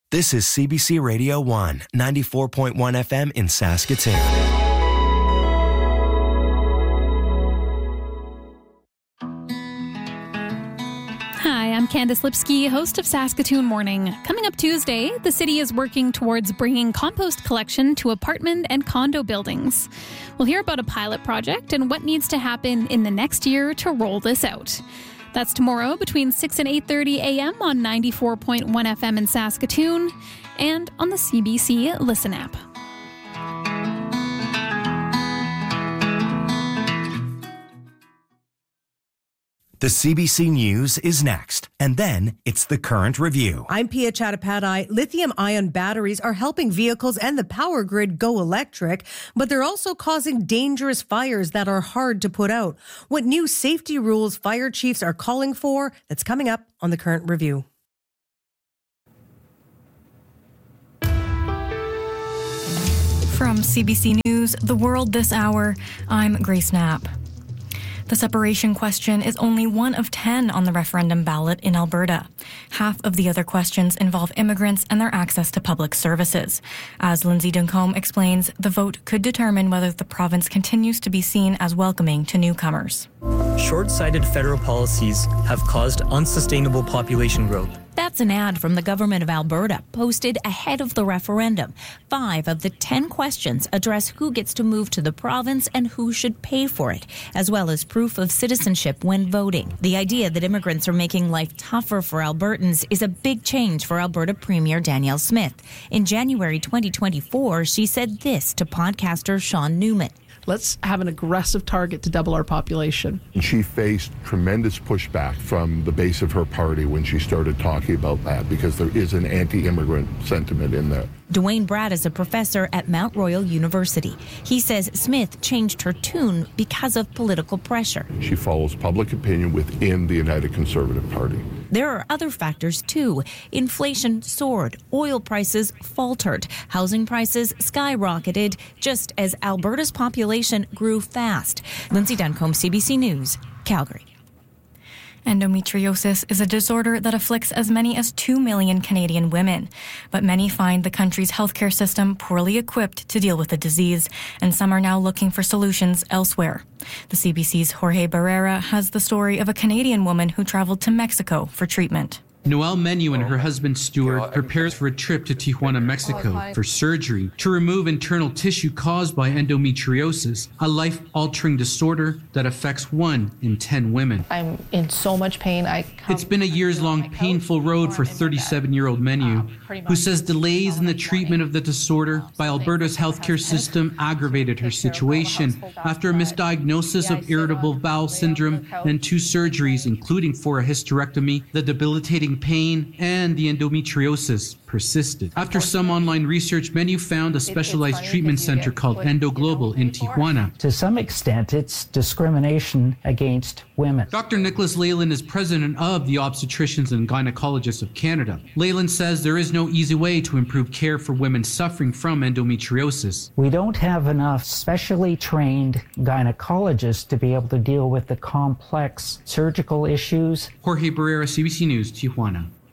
This is CBC Radio 1, 94.1 FM in Saskatoon. Hi, I'm Candice Lipsky, host of Saskatoon Morning. Coming up Tuesday, the city is working towards bringing compost collection to apartment and condo buildings. We'll hear about a pilot project and what needs to happen in the next year to roll this out. That's tomorrow between 6 and 8:30 a.m. on 94.1 FM in Saskatoon and on the CBC Listen app. The CBC News is next, and then it's the Current Review. I'm Pia Chattopadhyay. Lithium-ion batteries are helping vehicles and the power grid go electric, but they're also causing dangerous fires that are hard to put out. What new safety rules fire chiefs are calling for, that's coming up on the Current Review. From CBC News, The World This Hour, I'm Grace Knapp. The separation question is only one of 10 on the referendum ballot in Alberta. Half of the other questions involve immigrants and their access to public services. As Lindsay Duncombe explains, the vote could determine whether the province continues to be seen as welcoming to newcomers. Short-sighted federal policies have caused unsustainable population growth. That's an ad from the Government of Alberta, posted ahead of the referendum. 5 of the 10 questions address who gets to move to the province and who should pay for it, as well as proof of citizenship when voting. The idea that immigrants are making life tougher for Albertans is a big change for Alberta Premier Danielle Smith. In January 2024, she said this to podcaster Sean Newman. Let's have an aggressive target to double our population. She faced tremendous pushback from the base of her party when she started talking about that, because there is an anti-immigrant sentiment in there. Dwayne Brad is a professor at Mount Royal University. He says Smith changed her tune because of political pressure. She follows public opinion within the United Conservative Party. There are other factors too. Inflation soared, oil prices faltered, housing prices skyrocketed, just as Alberta's population grew fast. Lindsay Duncombe, CBC News, Calgary. Endometriosis is a disorder that afflicts as many as 2 million Canadian women. But many find the country's healthcare system poorly equipped to deal with the disease, and some are now looking for solutions elsewhere. The CBC's Jorge Barrera has the story of a Canadian woman who traveled to Mexico for treatment. Noelle Menu and her husband Stuart prepares for a trip to Tijuana, Mexico for surgery to remove internal tissue caused by endometriosis, a life-altering disorder that affects 1 in 10 women. I'm in so much pain. It's been a years-long painful road for 37-year-old Menu, who says delays in the treatment of the disorder by Alberta's healthcare system aggravated her situation. After a misdiagnosis of irritable bowel syndrome and 2 surgeries, including for a hysterectomy, the debilitating pain and the endometriosis persisted. After some online research, Menu found a specialized treatment center called Endo Global in Tijuana. To some extent, it's discrimination against women. Dr. Nicholas Leyland is president of the Obstetricians and Gynecologists of Canada. Leyland says there is no easy way to improve care for women suffering from endometriosis. We don't have enough specially trained gynecologists to be able to deal with the complex surgical issues. Jorge Barrera, CBC News, Tijuana.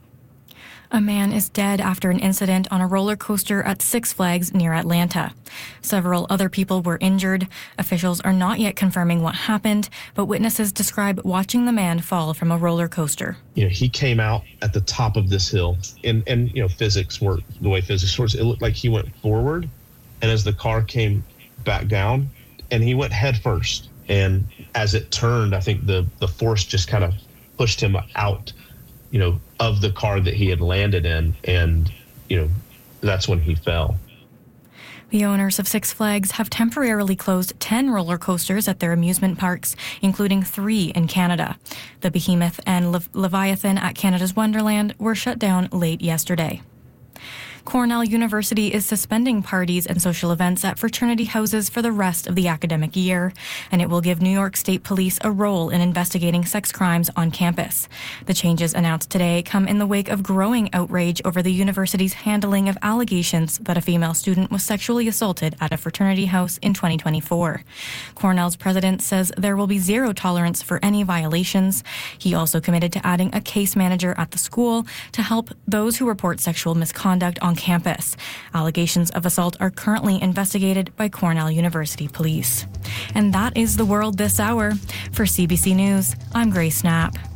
A man is dead after an incident on a roller coaster at Six Flags near Atlanta. Several other people were injured. Officials are not yet confirming what happened, but witnesses describe watching the man fall from a roller coaster. He came out at the top of this hill, and physics work the way physics works. It looked like he went forward, and as the car came back down, and he went head first. And as it turned, I think the force just kind of pushed him out, of the car that he had landed in, and, that's when he fell. The owners of Six Flags have temporarily closed 10 roller coasters at their amusement parks, including 3 in Canada. The Behemoth and Leviathan at Canada's Wonderland were shut down late yesterday. Cornell University is suspending parties and social events at fraternity houses for the rest of the academic year, and it will give New York State Police a role in investigating sex crimes on campus. The changes announced today come in the wake of growing outrage over the university's handling of allegations that a female student was sexually assaulted at a fraternity house in 2024. Cornell's president says there will be zero tolerance for any violations. He also committed to adding a case manager at the school to help those who report sexual misconduct on campus. Allegations of assault are currently investigated by Cornell University Police. And that is the world this hour. For CBC News, I'm Grace Knapp.